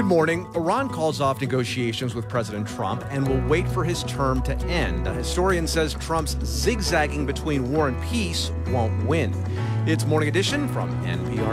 Good morning. Iran calls off negotiations with President Trump and will wait for his term to end. A historian says Trump's zigzagging between war and peace won't win. It's Morning Edition from NPR.